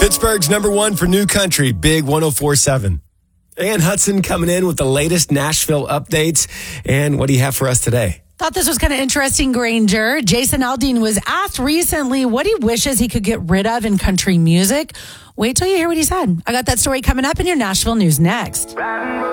Pittsburgh's number one for new country, Big 104.7. Ann Hudson coming in with the latest Nashville updates. And what do you have for us today? Thought this was kind of interesting, Granger. Jason Aldean was asked recently what he wishes he could get rid of in country music. Wait till you hear what he said. I got that story coming up in your Nashville news next.